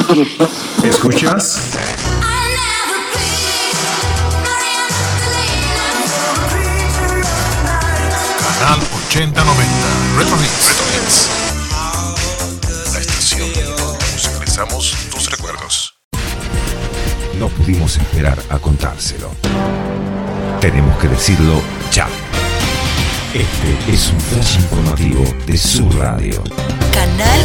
¿Escuchas? Canal 8090 Retro Hits. La estación donde musicalizamos tus recuerdos. No pudimos esperar a contárselo. Tenemos que decirlo ya. Este es un flash informativo de su radio. Canal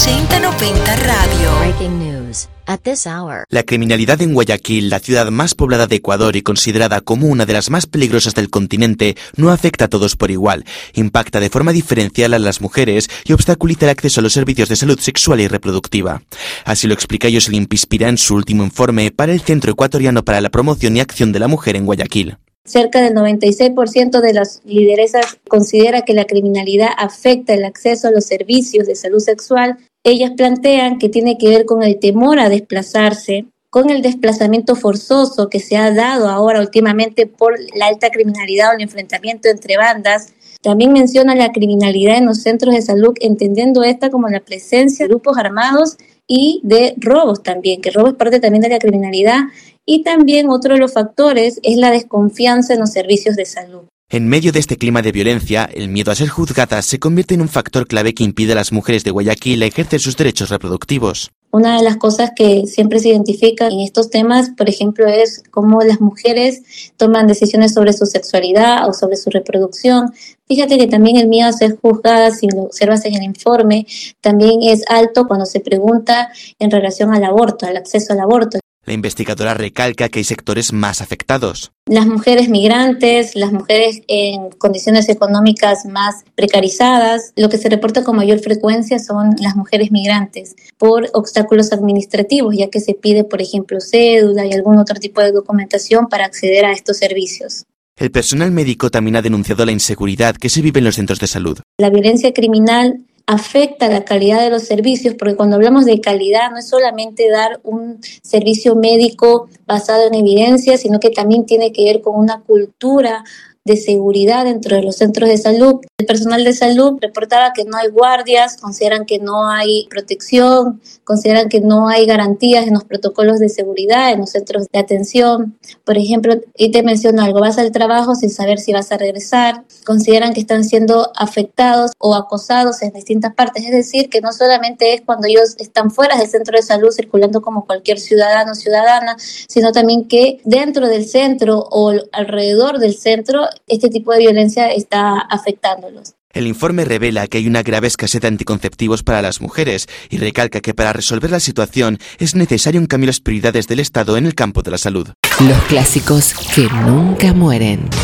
8090 Radio. Breaking news at this hour. La criminalidad en Guayaquil, la ciudad más poblada de Ecuador y considerada como una de las más peligrosas del continente, no afecta a todos por igual. Impacta de forma diferencial a las mujeres y obstaculiza el acceso a los servicios de salud sexual y reproductiva. Así lo explica Jocelyn Pispira en su último informe para el Centro Ecuatoriano para la Promoción y Acción de la Mujer en Guayaquil. Cerca del 96% de las lideresas considera que la criminalidad afecta el acceso a los servicios de salud sexual. Ellas plantean que tiene que ver con el temor a desplazarse, con el desplazamiento forzoso que se ha dado ahora últimamente por la alta criminalidad o el enfrentamiento entre bandas. También menciona la criminalidad en los centros de salud, entendiendo esta como la presencia de grupos armados y de robos también, que robo es parte también de la criminalidad. Y también otro de los factores es la desconfianza en los servicios de salud. En medio de este clima de violencia, el miedo a ser juzgadas se convierte en un factor clave que impide a las mujeres de Guayaquil ejercer sus derechos reproductivos. Una de las cosas que siempre se identifica en estos temas, por ejemplo, es cómo las mujeres toman decisiones sobre su sexualidad o sobre su reproducción. Fíjate que también el miedo a ser juzgada, si lo observas en el informe, también es alto cuando se pregunta en relación al aborto, al acceso al aborto. La investigadora recalca que hay sectores más afectados. Las mujeres migrantes, las mujeres en condiciones económicas más precarizadas, lo que se reporta con mayor frecuencia son las mujeres migrantes por obstáculos administrativos, ya que se pide, por ejemplo, cédula y algún otro tipo de documentación para acceder a estos servicios. El personal médico también ha denunciado la inseguridad que se vive en los centros de salud. La violencia criminal afecta la calidad de los servicios, porque cuando hablamos de calidad no es solamente dar un servicio médico basado en evidencia, sino que también tiene que ver con una cultura de seguridad dentro de los centros de salud. El personal de salud reportaba que no hay guardias, consideran que no hay protección, consideran que no hay garantías en los protocolos de seguridad, en los centros de atención. Por ejemplo, y te menciono algo, vas al trabajo sin saber si vas a regresar, consideran que están siendo afectados o acosados en distintas partes, es decir, que no solamente es cuando ellos están fuera del centro de salud circulando como cualquier ciudadano o ciudadana, sino también que dentro del centro o alrededor del centro este tipo de violencia está afectándolos. El informe revela que hay una grave escasez de anticonceptivos para las mujeres y recalca que para resolver la situación es necesario un cambio en las prioridades del Estado en el campo de la salud. Los clásicos que nunca mueren.